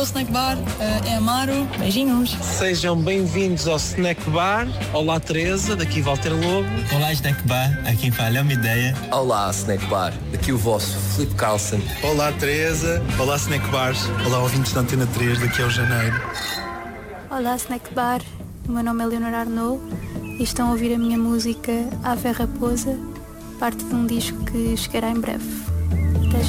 O Snack Bar é Amaro. Beijinhos. Sejam bem-vindos ao Snack Bar. Olá, Teresa, daqui Walter Lobo. Olá, Snack Bar, aqui fala é uma ideia. Olá, Snack Bar, daqui o vosso Filipe Carlson. Olá, Teresa. Olá, Snack Bars. Olá, ouvintes da Antena 3, daqui é o Janeiro. Olá, Snack Bar, o meu nome é Leonor Arnaud e estão a ouvir a minha música Ave Raposa, parte de um disco que chegará em breve.